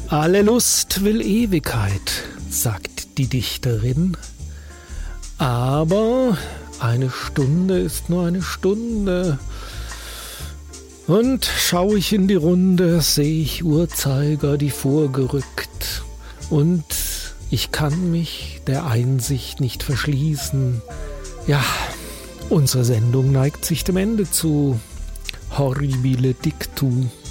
Alle Lust will Ewigkeit, sagt die Dichterin, aber eine Stunde ist nur eine Stunde. Und schaue ich in die Runde, sehe ich Uhrzeiger, die vorgerückt, und ich kann mich der Einsicht nicht verschließen. Ja, unsere Sendung neigt sich dem Ende zu. Horribile dictu.